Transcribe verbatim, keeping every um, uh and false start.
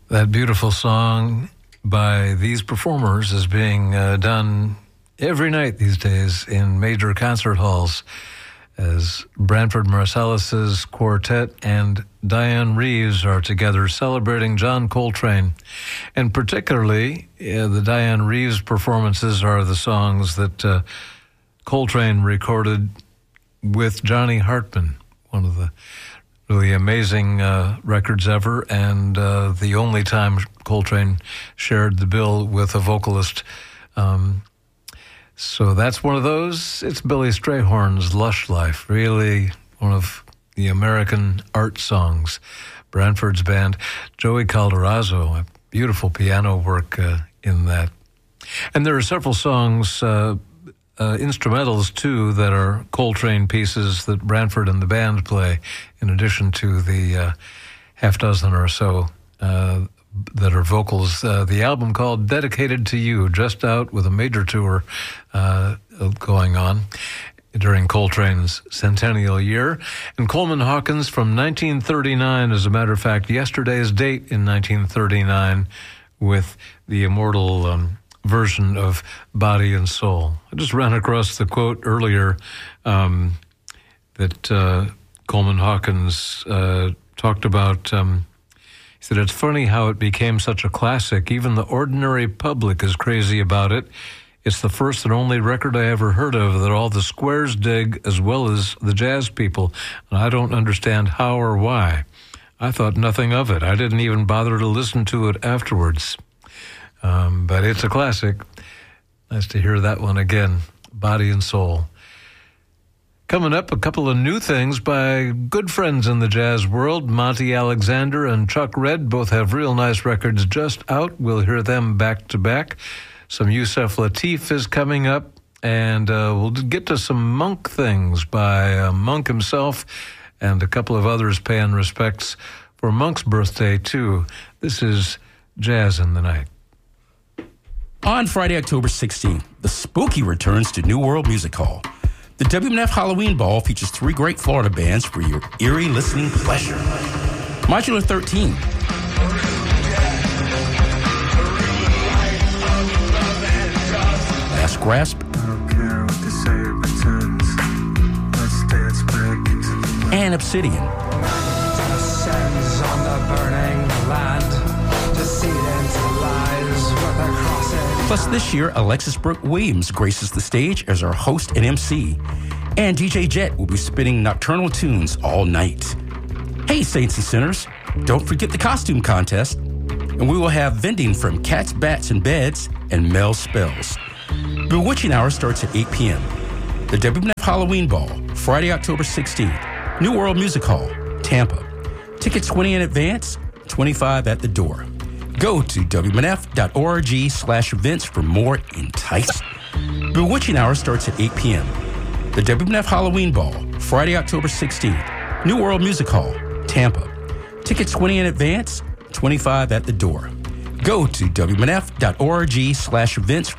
That beautiful song by these performers is being uh, done every night these days in major concert halls as Branford Marsalis' quartet and Diane Reeves are together celebrating John Coltrane. And particularly, uh, the Diane Reeves performances are the songs that uh, Coltrane recorded with Johnny Hartman, one of the really amazing uh, records ever, and uh, the only time Coltrane shared the bill with a vocalist. Um, so that's one of those. It's Billy Strayhorn's Lush Life, really one of the American art songs. Branford's band, Joey Calderazzo, a beautiful piano work uh, in that. And there are several songs, uh, Uh, instrumentals, too, that are Coltrane pieces that Branford and the band play, in addition to the uh, half dozen or so uh, that are vocals. Uh, the album called Dedicated to You, just out with a major tour uh, going on during Coltrane's centennial year. And Coleman Hawkins from nineteen thirty-nine, as a matter of fact, yesterday's date in nineteen thirty-nine, with the immortal Um, version of Body and Soul. I just ran across the quote earlier um, that uh, Coleman Hawkins uh, talked about. Um, he said, "It's funny how it became such a classic. Even the ordinary public is crazy about it. It's the first and only record I ever heard of that all the squares dig as well as the jazz people, and I don't understand how or why. I thought nothing of it. I didn't even bother to listen to it afterwards." Um, but it's a classic. Nice to hear that one again, Body and Soul. Coming up, a couple of new things by good friends in the jazz world. Monty Alexander and Chuck Red both have real nice records just out. We'll hear them back to back. Some Yusef Lateef is coming up, and uh, we'll get to some Monk things by uh, Monk himself and a couple of others paying respects for Monk's birthday, too. This is Jazz in the Night. On Friday, October sixteenth, the Spooky returns to New World Music Hall. The W M F Halloween Ball features three great Florida bands for your eerie listening pleasure. Modular thirteen. Last Grasp. I don't care what they say or pretends. Let's dance back into the night. And Obsidian. Descends on the burning land. Deceit into lies with a crossing. Plus, this year, Alexis Brooke Williams graces the stage as our host and M C. And D J Jet will be spinning nocturnal tunes all night. Hey, Saints and Sinners, don't forget the costume contest. And we will have vending from Cats, Bats, and Beds and Mel Spells. Bewitching Hour starts at eight p.m. The W M F Halloween Ball, Friday, October sixteenth. New World Music Hall, Tampa. Tickets twenty in advance, twenty-five at the door. Go to W M N F dot org slash events for more entice. Bewitching Hour starts at eight p.m. The W M N F Halloween Ball, Friday, October sixteenth. New World Music Hall, Tampa. Tickets twenty in advance, twenty-five at the door. Go to W M N F dot org slash events